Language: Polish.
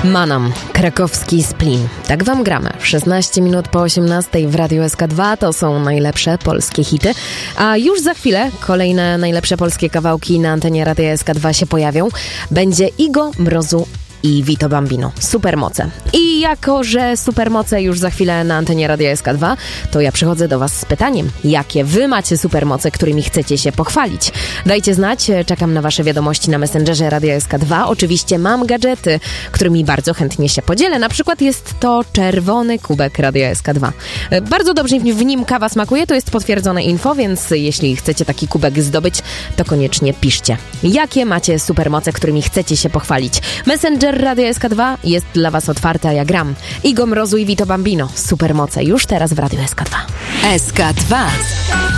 Manam, krakowski Splin. Tak wam gramy. 16 minut po 18 w Radiu SK2 to są najlepsze polskie hity. A już za chwilę kolejne najlepsze polskie kawałki na antenie Radia SK2 się pojawią. Będzie Igo, Mrozu i Vito Bambino. Supermoce. I jako, że supermoce już za chwilę na antenie Radia SK2, to ja przychodzę do was z pytaniem, jakie wy macie supermoce, którymi chcecie się pochwalić. Dajcie znać, czekam na wasze wiadomości na Messengerze Radia SK2. Oczywiście mam gadżety, którymi bardzo chętnie się podzielę. Na przykład jest to czerwony kubek Radia SK2. Bardzo dobrze w nim kawa smakuje, to jest potwierdzone info, więc jeśli chcecie taki kubek zdobyć, to koniecznie piszcie. Jakie macie supermoce, którymi chcecie się pochwalić? Messenger Radio SK2 jest dla was otwarty, a ja gram. Igo, Mrozu i Vito Bambino. Supermoce już teraz w Radio SK2. SK2.